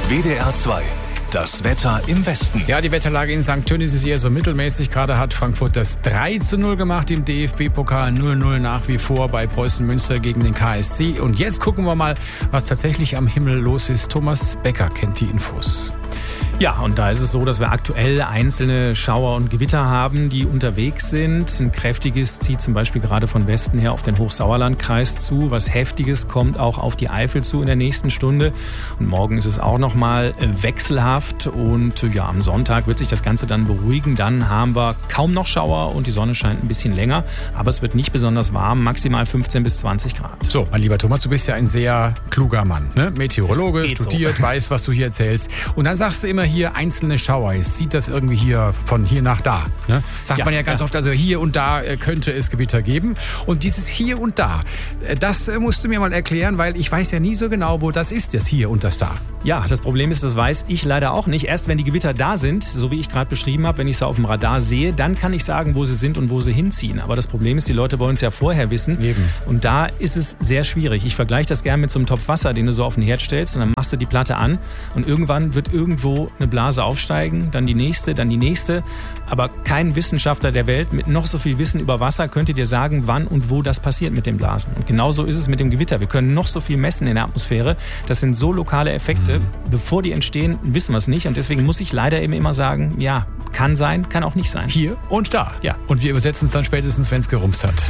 WDR 2. Das Wetter im Westen. Ja, die Wetterlage in St. Tönnies ist eher so mittelmäßig. Gerade hat Frankfurt das 3:0 gemacht im DFB-Pokal. 0:0 nach wie vor bei Preußen Münster gegen den KSC. Und jetzt gucken wir mal, was tatsächlich am Himmel los ist. Thomas Becker kennt die Infos. Ja, und da ist es so, dass wir aktuell einzelne Schauer und Gewitter haben, die unterwegs sind. Ein kräftiges zieht zum Beispiel gerade von Westen her auf den Hochsauerlandkreis zu. Was Heftiges kommt auch auf die Eifel zu in der nächsten Stunde. Und morgen ist es auch nochmal wechselhaft. Und ja, am Sonntag wird sich das Ganze dann beruhigen. Dann haben wir kaum noch Schauer und die Sonne scheint ein bisschen länger. Aber es wird nicht besonders warm, maximal 15 bis 20 Grad. So, mein lieber Thomas, du bist ja ein sehr kluger Mann, ne? Meteorologe, studiert, so. Weiß, was du hier erzählst. Und dann sagst du immer hier einzelne Schauer. Jetzt zieht das irgendwie hier von hier nach da. Ne? Sagt man ja ganz oft, also hier und da könnte es Gewitter geben. Und dieses hier und da, das musst du mir mal erklären, weil ich weiß ja nie so genau, wo das ist, das hier und das da. Ja, das Problem ist, das weiß ich leider auch nicht. Erst wenn die Gewitter da sind, so wie ich gerade beschrieben habe, wenn ich sie auf dem Radar sehe, dann kann ich sagen, wo sie sind und wo sie hinziehen. Aber das Problem ist, die Leute wollen es ja vorher wissen. Eben. Und da ist es sehr schwierig. Ich vergleiche das gerne mit so einem Topf Wasser, den du so auf den Herd stellst und dann machst du die Platte an und irgendwann wird irgendwo eine Blase aufsteigen, dann die nächste, dann die nächste. Aber kein Wissenschaftler der Welt mit noch so viel Wissen über Wasser könnte dir sagen, wann und wo das passiert mit den Blasen. Und genauso ist es mit dem Gewitter. Wir können noch so viel messen in der Atmosphäre. Das sind so lokale Effekte. Bevor die entstehen, wissen wir es nicht. Und deswegen muss ich leider eben immer sagen, ja, kann sein, kann auch nicht sein. Hier und da. Ja. Und wir übersetzen es dann spätestens, wenn es gerumst hat.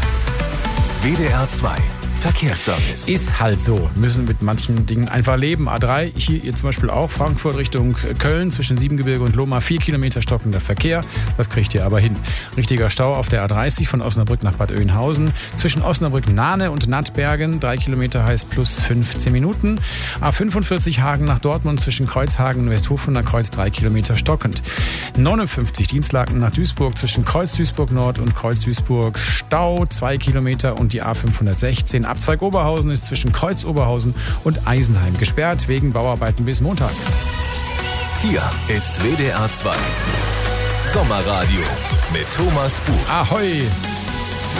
WDR 2. Verkehrsservice. Ist halt so. Wir müssen mit manchen Dingen einfach leben. A3, hier zum Beispiel auch. Frankfurt Richtung Köln zwischen Siebengebirge und Lohmar. 4 Kilometer stockender Verkehr. Das kriegt ihr aber hin. Richtiger Stau auf der A30 von Osnabrück nach Bad Oeynhausen. Zwischen Osnabrück-Nahne und Nattbergen. 3 Kilometer heißt plus 15 Minuten. A45 Hagen nach Dortmund zwischen Kreuzhagen und Westhofen Kreuz 3 Kilometer stockend. 59 Dienstlaken nach Duisburg zwischen Kreuz Duisburg Nord und Kreuz Duisburg Stau 2 Kilometer und die A516 Abzweig Oberhausen ist zwischen Kreuz Oberhausen und Eisenheim gesperrt wegen Bauarbeiten bis Montag. Hier ist WDR 2. Sommerradio mit Thomas Buch. Ahoi!